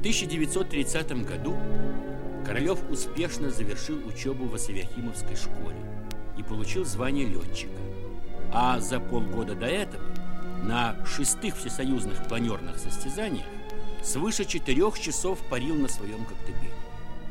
1930 году Королев успешно завершил учебу в Асавиахимовской школе и получил звание летчика. А за полгода до этого на 6-х всесоюзных планерных состязаниях свыше 4 часов парил на своем коктебеле.